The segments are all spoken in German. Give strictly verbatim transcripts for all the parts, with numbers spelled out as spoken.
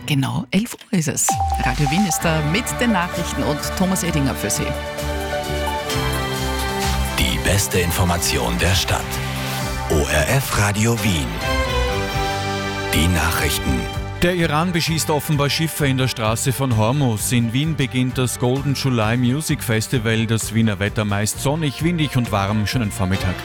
Genau elf Uhr ist es. Radio Wien ist da mit den Nachrichten und Thomas Edinger für Sie. Die beste Information der Stadt. O R F Radio Wien. Die Nachrichten. Der Iran beschießt offenbar Schiffe in der Straße von Hormuz. In Wien beginnt das Golden July Music Festival. Das Wiener Wetter meist sonnig, windig und warm. Schönen Vormittag.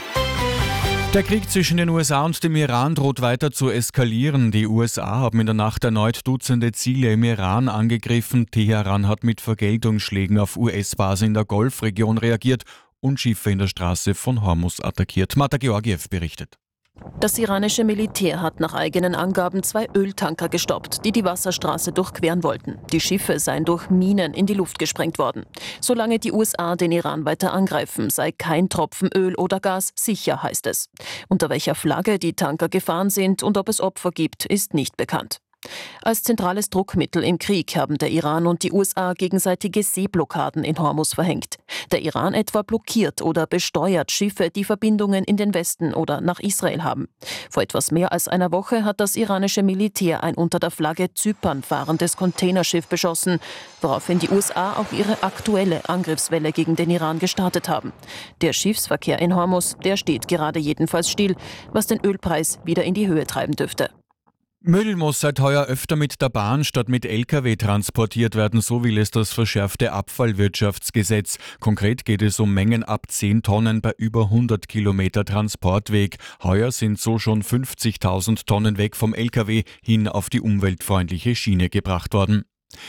Der Krieg zwischen den U S A und dem Iran droht weiter zu eskalieren. Die U S A haben in der Nacht erneut Dutzende Ziele im Iran angegriffen. Teheran hat mit Vergeltungsschlägen auf U S-Basen in der Golfregion reagiert und Schiffe in der Straße von Hormuz attackiert. Marta Georgiev berichtet. Das iranische Militär hat nach eigenen Angaben zwei Öltanker gestoppt, die die Wasserstraße durchqueren wollten. Die Schiffe seien durch Minen in die Luft gesprengt worden. Solange die U S A den Iran weiter angreifen, sei kein Tropfen Öl oder Gas sicher, heißt es. Unter welcher Flagge die Tanker gefahren sind und ob es Opfer gibt, ist nicht bekannt. Als zentrales Druckmittel im Krieg haben der Iran und die U S A gegenseitige Seeblockaden in Hormuz verhängt. Der Iran etwa blockiert oder besteuert Schiffe, die Verbindungen in den Westen oder nach Israel haben. Vor etwas mehr als einer Woche hat das iranische Militär ein unter der Flagge Zypern fahrendes Containerschiff beschossen, woraufhin die U S A auch ihre aktuelle Angriffswelle gegen den Iran gestartet haben. Der Schiffsverkehr in Hormuz, der steht gerade jedenfalls still, was den Ölpreis wieder in die Höhe treiben dürfte. Müll muss seit heuer öfter mit der Bahn statt mit L K W transportiert werden, so will es das verschärfte Abfallwirtschaftsgesetz. Konkret geht es um Mengen ab zehn Tonnen bei über hundert Kilometer Transportweg. Heuer sind so schon fünfzigtausend Tonnen weg vom L K W hin auf die umweltfreundliche Schiene gebracht worden.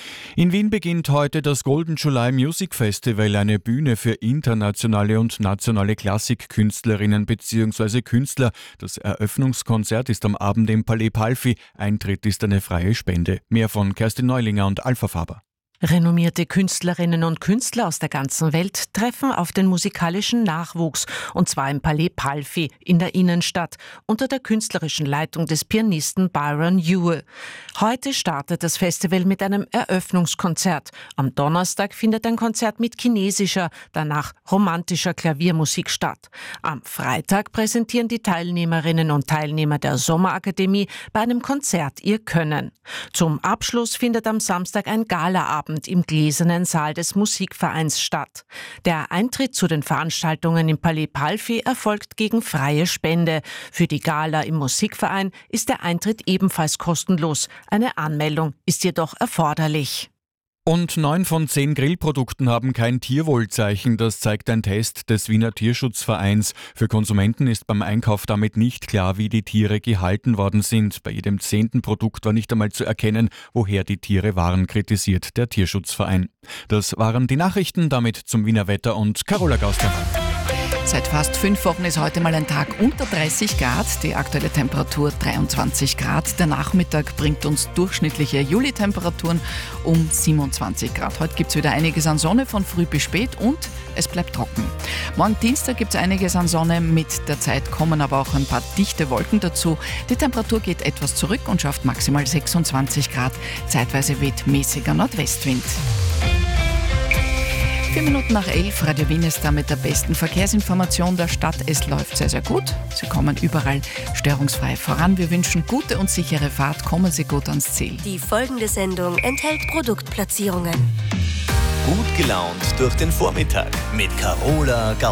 In Wien beginnt heute das Golden July Music Festival, eine Bühne für internationale und nationale Klassikkünstlerinnen bzw. Künstler. Das Eröffnungskonzert ist am Abend im Palais Palfi. Eintritt ist eine freie Spende. Mehr von Kerstin Neulinger und Alpha Faber. Renommierte Künstlerinnen und Künstler aus der ganzen Welt treffen auf den musikalischen Nachwuchs, und zwar im Palais Palfi in der Innenstadt unter der künstlerischen Leitung des Pianisten Byron Ewell. Heute startet das Festival mit einem Eröffnungskonzert. Am Donnerstag findet ein Konzert mit chinesischer, danach romantischer Klaviermusik statt. Am Freitag präsentieren die Teilnehmerinnen und Teilnehmer der Sommerakademie bei einem Konzert ihr Können. Zum Abschluss findet am Samstag ein Galaabend im gläsernen Saal des Musikvereins statt. Der Eintritt zu den Veranstaltungen im Palais Palfi erfolgt gegen freie Spende. Für die Gala im Musikverein ist der Eintritt ebenfalls kostenlos. Eine Anmeldung ist jedoch erforderlich. Und neun von zehn Grillprodukten haben kein Tierwohlzeichen. Das zeigt ein Test des Wiener Tierschutzvereins. Für Konsumenten ist beim Einkauf damit nicht klar, wie die Tiere gehalten worden sind. Bei jedem zehnten Produkt war nicht einmal zu erkennen, woher die Tiere waren, kritisiert der Tierschutzverein. Das waren die Nachrichten, damit zum Wiener Wetter und Carola Gauster. Seit fast fünf Wochen ist heute mal ein Tag unter dreißig Grad, die aktuelle Temperatur dreiundzwanzig Grad. Der Nachmittag bringt uns durchschnittliche Juli-Temperaturen um siebenundzwanzig Grad. Heute gibt es wieder einiges an Sonne von früh bis spät und es bleibt trocken. Morgen Dienstag gibt es einiges an Sonne, mit der Zeit kommen aber auch ein paar dichte Wolken dazu. Die Temperatur geht etwas zurück und schafft maximal sechsundzwanzig Grad. Zeitweise weht mäßiger Nordwestwind. Vier Minuten nach elf, Radio Wien ist da mit der besten Verkehrsinformation der Stadt. Es läuft sehr, sehr gut. Sie kommen überall störungsfrei voran. Wir wünschen gute und sichere Fahrt. Kommen Sie gut ans Ziel. Die folgende Sendung enthält Produktplatzierungen. Gut gelaunt durch den Vormittag mit Carola Gauster.